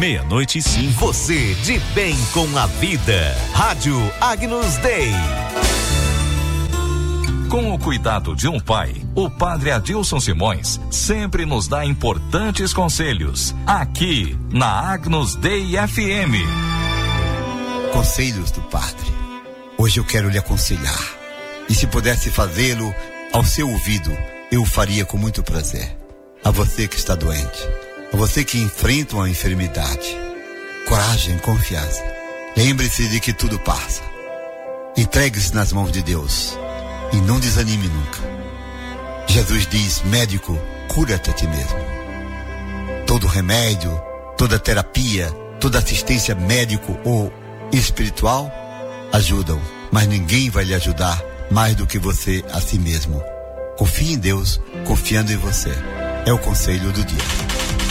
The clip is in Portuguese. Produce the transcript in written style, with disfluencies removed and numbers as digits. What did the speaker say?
00 meia-noite e 5. Você de bem com a vida. Rádio Agnus Dei. Com o cuidado de um pai, o Padre Adilson Simões sempre nos dá importantes conselhos, aqui na Agnus Dei FM. Conselhos do Padre. Hoje eu quero lhe aconselhar. E se pudesse fazê-lo ao seu ouvido, eu o faria com muito prazer. A você que está doente, a você que enfrenta uma enfermidade, coragem, confiança. Lembre-se de que tudo passa. Entregue-se nas mãos de Deus e não desanime nunca. Jesus diz: médico, cura-te a ti mesmo. Todo remédio, toda terapia, toda assistência médico ou espiritual ajudam, mas ninguém vai lhe ajudar mais do que você a si mesmo. Confie em Deus, confiando em você. É o conselho do dia.